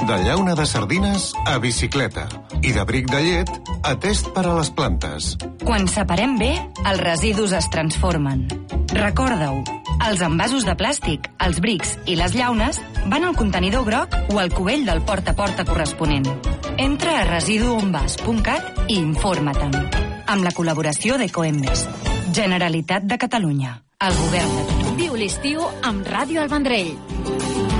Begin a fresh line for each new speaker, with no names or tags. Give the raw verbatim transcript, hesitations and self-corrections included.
De llauna de sardines a bicicleta. I de bric de llet a test per a les plantes.
Quan separem bé, els residus es transformen. Recorda-ho, els envasos de plàstic, els brics i les llaunes van al contenidor groc o al cubell del porta a porta corresponent. Entra a residuonvas punt cat i informa-te'n. Amb la col·laboració d'Ecoembes. Generalitat de Catalunya. El govern de tothom.
Viu l'estiu amb Ràdio El Vendrell.